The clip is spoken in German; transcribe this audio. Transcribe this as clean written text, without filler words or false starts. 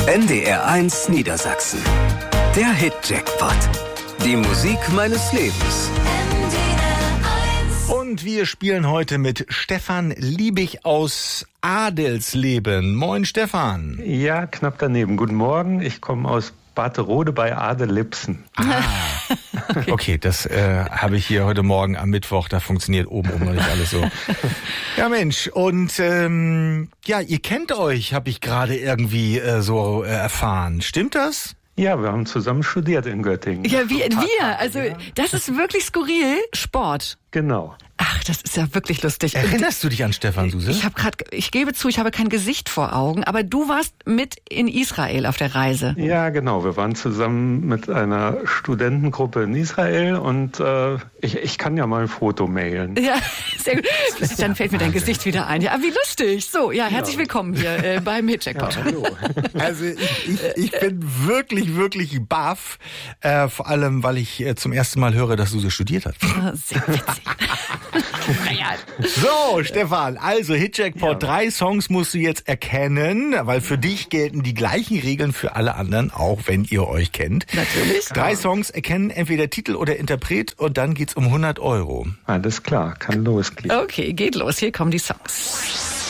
NDR1 Niedersachsen. Der Hit-Jackpot. Die Musik meines Lebens. Und wir spielen heute mit Stefan Liebig aus Adelsleben. Moin Stefan. Ja, knapp daneben. Guten Morgen, ich komme aus Bartherode bei Adelipsen. Okay, das habe ich hier heute Morgen am Mittwoch, da funktioniert oben noch nicht alles so. Ja Mensch, und ihr kennt euch, habe ich gerade irgendwie erfahren. Stimmt das? Ja, wir haben zusammen studiert in Göttingen. Ja, wir. Also, das ist wirklich skurril. Sport. Genau. Ach, das ist ja wirklich lustig. Erinnerst du dich an Stefan Suse? Ich gebe zu, ich habe kein Gesicht vor Augen, aber du warst mit in Israel auf der Reise. Ja, genau. Wir waren zusammen mit einer Studentengruppe in Israel und ich kann ja mal ein Foto mailen. Ja, sehr gut. Dann fällt mir dein Gesicht wieder ein. Ja, wie lustig. So, ja, herzlich willkommen hier beim Hit-Jackpot. Ja, hallo. Also ich bin wirklich, wirklich baff, vor allem, weil ich zum ersten Mal höre, dass Suse studiert hat. Sehr witzig. Naja. So, Stefan, also Hit-Jackpot, 3 Songs musst du jetzt erkennen, weil für dich gelten die gleichen Regeln für alle anderen, auch wenn ihr euch kennt. Natürlich. 3 Songs erkennen entweder Titel oder Interpret und dann geht's um 100 Euro. Alles klar, kann losgehen. Okay, geht los. Hier kommen die Songs.